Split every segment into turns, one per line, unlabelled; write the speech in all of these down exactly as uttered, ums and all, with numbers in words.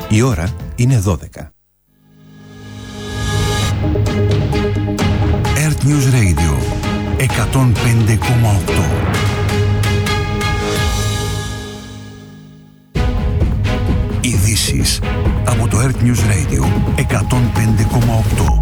Η ώρα είναι δώδεκα.
Earth News Radio εκατόν πέντε κόμμα οκτώ. Ειδήσεις από το Earth News Radio εκατόν πέντε κόμμα οκτώ.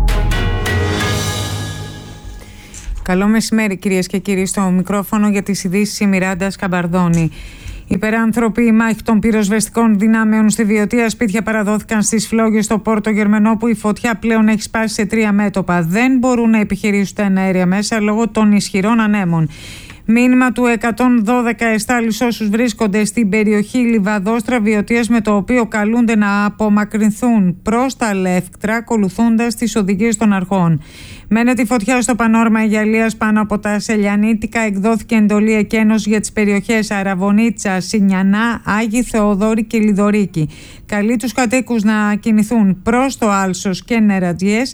Καλό μεσημέρι κυρίες και κύριοι, στο μικρόφωνο για τις ειδήσεις η Μιράντα Σκαμπαρδόνη. Υπεράνθρωποι, οι μάχοι των πυροσβεστικών δυνάμεων στη Βιωτία σπίτια παραδόθηκαν στις φλόγες στο Πόρτο Γερμανό, που η φωτιά πλέον έχει σπάσει σε τρία μέτωπα. Δεν μπορούν να επιχειρήσουν τα εναέρια μέσα λόγω των ισχυρών ανέμων. Μήνυμα του εκατόν δώδεκα εστάλει σε όσους βρίσκονται στην περιοχή Λιβαδόστρα Βιωτίας, με το οποίο καλούνται να απομακρυνθούν προς τα Λεύκτρα, ακολουθώντας τις οδηγίες των αρχών. Μένεται η φωτιά στο πανόρμα Αιγιαλίας πάνω από τα Σελιανίτικα. Εκδόθηκε εντολή εκένωση για τις περιοχές Αραβωνίτσα, Σινιανά, Άγιοι Θεοδόρη και Λιδωρίκη. Καλεί τους κατοίκους να κινηθούν προς το Άλσος και Νερατζιές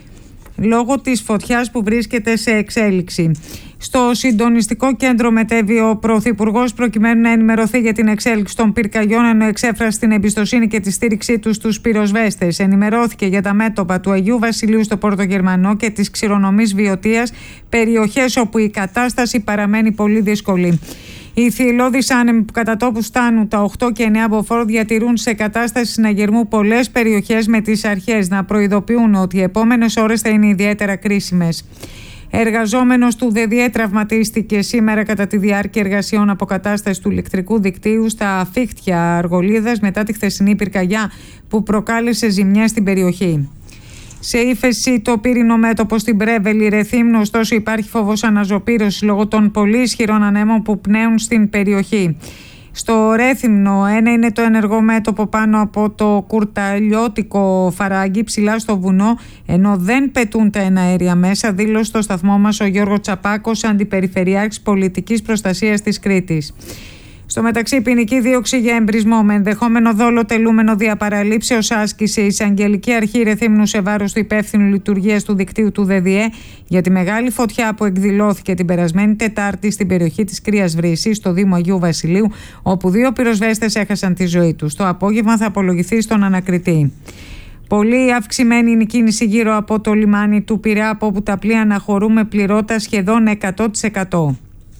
λόγω της φωτιάς που βρίσκεται σε εξέλιξη. Στο συντονιστικό κέντρο μετέβη ο Πρωθυπουργός προκειμένου να ενημερωθεί για την εξέλιξη των πυρκαγιών, ενώ εξέφρασε την εμπιστοσύνη και τη στήριξή του στους πυροσβέστες. Ενημερώθηκε για τα μέτωπα του Αγίου Βασιλείου στο Πόρτο Γερμανό και της ξηρονομής Βιωτίας, περιοχές όπου η κατάσταση παραμένει πολύ δύσκολη. Οι θυελλώδεις άνεμοι που κατά τόπου φτάνουν τα οκτώ και εννέα μποφόρ διατηρούν σε κατάσταση συναγερμού πολλές περιοχές, με τις αρχές να προειδοποιούν ότι οι επόμενες ώρες θα είναι ιδιαίτερα κρίσιμες. Εργαζόμενος του ΔΕΔΙΕ τραυματίστηκε σήμερα κατά τη διάρκεια εργασιών αποκατάστασης του ηλεκτρικού δικτύου στα Φίχτια Αργολίδας μετά τη χθεσινή πυρκαγιά που προκάλεσε ζημιές στην περιοχή. Σε ύφεση το πύρινο μέτωπο στην Πρέβελη Ρεθύμνου, ωστόσο υπάρχει φόβος αναζωπήρωσης λόγω των πολύ ισχυρών ανέμων που πνέουν στην περιοχή. Στο Ρέθυμνο ένα είναι το ενεργό μέτωπο πάνω από το κουρταλιώτικο Φαράγγι, ψηλά στο βουνό, ενώ δεν πετούν τα εναέρια μέσα, δήλωσε στο σταθμό μας ο Γιώργος Τσαπάκος, αντιπεριφερειάρχης πολιτικής προστασίας της Κρήτης. Στο μεταξύ, ποινική δίωξη για εμπρισμό με ενδεχόμενο δόλο τελούμενο διαπαραλήψεως άσκησε η Εισαγγελική Αρχή Ρεθύμνου σε βάρος του υπεύθυνου λειτουργίας του δικτύου του ΔΕΔΙΕ για τη μεγάλη φωτιά που εκδηλώθηκε την περασμένη Τετάρτη στην περιοχή της Κρίας Βρύσης, στο Δήμο Αγίου Βασιλείου, όπου δύο πυροσβέστες έχασαν τη ζωή τους. Το απόγευμα θα απολογηθεί στον ανακριτή. Πολύ αυξημένη είναι η κίνηση γύρω από το λιμάνι του Πειραιά, από όπου τα πλοία αναχωρούν με πληρότητα σχεδόν εκατό τοις εκατό.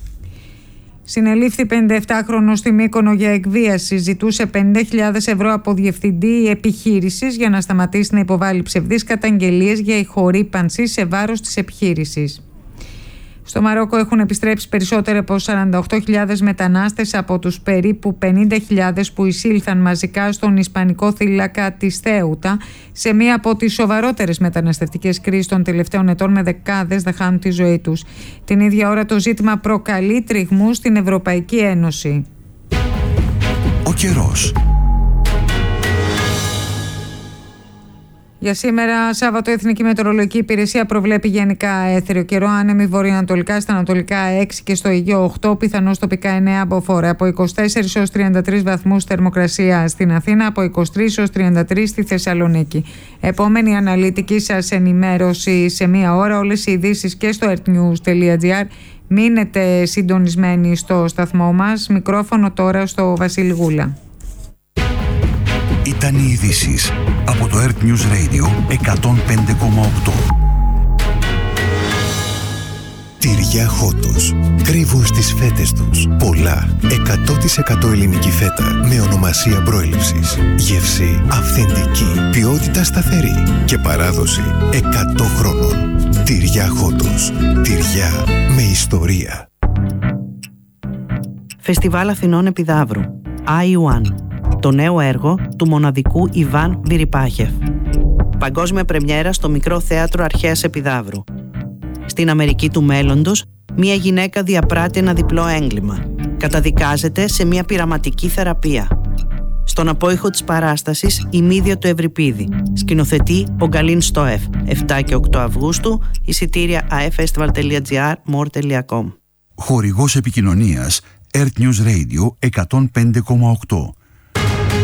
Συνελήφθη πενηνταεπτάχρονος στη Μύκονο για εκβίαση. Ζητούσε πενήντα χιλιάδες ευρώ από διευθυντή επιχείρησης για να σταματήσει να υποβάλει ψευδείς καταγγελίες για ηχορύπανση σε βάρος της επιχείρησης. Στο Μαρόκο έχουν επιστρέψει περισσότεροι από σαράντα οκτώ χιλιάδες μετανάστες από τους περίπου πενήντα χιλιάδες που εισήλθαν μαζικά στον ισπανικό θύλακα της Θέουτα, σε μία από τις σοβαρότερες μεταναστευτικές κρίσεις των τελευταίων ετών, με δεκάδες να χάνουν τη ζωή τους. Την ίδια ώρα το ζήτημα προκαλεί τριγμούς στην Ευρωπαϊκή Ένωση.
Ο καιρός.
Για σήμερα, Σάββατο, η Εθνική Μετεωρολογική Υπηρεσία προβλέπει γενικά έθριο καιρό. Άνεμη βορειοανατολικά, στα ανατολικά έξι και στο Αιγαίο οκτώ, πιθανώς τοπικά εννέα μποφόρ. Από είκοσι τέσσερις έως τριάντα τρεις βαθμούς θερμοκρασία στην Αθήνα, από είκοσι τρεις έως τριάντα τρεις στη Θεσσαλονίκη. Επόμενη αναλυτική σας ενημέρωση σε μία ώρα. Όλες οι ειδήσεις και στο earthnews τελεία gr. Μείνετε συντονισμένοι στο σταθμό μας. Μικρόφωνο τώρα στο Βασίλη Γούλα.
Ήταν οι ειδήσεις από το Earth News Radio εκατόν πέντε κόμμα οκτώ. Τυριά Χότος. Κρύβουν στις φέτες τους πολλά. εκατό τοις εκατό ελληνική φέτα με ονομασία προέλευσης. Γεύση αυθεντική. Ποιότητα σταθερή. Και παράδοση εκατό χρόνων. Τυριά Χότος. Τυριά με ιστορία.
Φεστιβάλ Αθηνών Επιδαύρου. άι ουάν. Το νέο έργο του μοναδικού Ιβάν Βιριπάχεφ. Παγκόσμια πρεμιέρα στο Μικρό Θέατρο Αρχαίας Επιδαύρου. Στην Αμερική του μέλλοντος, μια γυναίκα διαπράττει ένα διπλό έγκλημα. Καταδικάζεται σε μια πειραματική θεραπεία. Στον απόϊχο της παράστασης, η Μύδια του Ευρυπίδη. Σκηνοθετεί ο Γκαλίν Στόεφ. επτά και οκτώ Αυγούστου, εισιτήρια a f festival τελεία gr, more τελεία com.
Χορηγός επικοινωνίας Earth News Radio εκατόν πέντε κόμμα οκτώ.